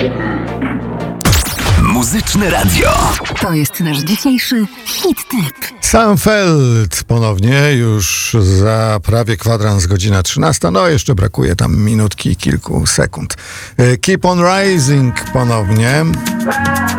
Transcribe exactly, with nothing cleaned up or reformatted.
Muzyczne Radio. To jest nasz dzisiejszy hit tip. Seinfeld ponownie, już za prawie kwadrans, godzina trzynasta. No, jeszcze brakuje tam minutki i kilku sekund. Keep on Rising ponownie.